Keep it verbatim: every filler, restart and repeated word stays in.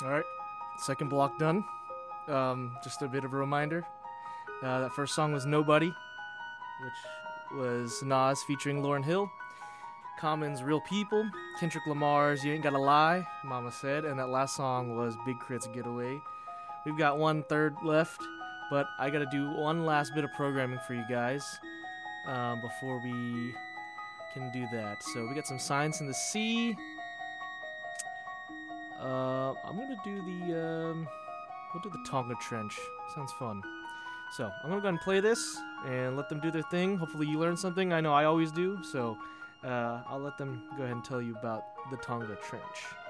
All right, second block done. Um, just a bit of a reminder. Uh, that first song was Nobody, which was Nas featuring Lauryn Hill. Common's Real People. Kendrick Lamar's You Ain't Gotta Lie, Mama Said. And that last song was Big Crit's Getaway. We've got one third left, but I gotta do one last bit of programming for you guys um, before we can do that. So we got some Science in the Sea. Uh, I'm gonna do the um, we'll do the Tonga Trench. Sounds fun. So I'm gonna go ahead and play this and let them do their thing. Hopefully you learn something. I know I always do. So uh, I'll let them go ahead and tell you about the Tonga Trench.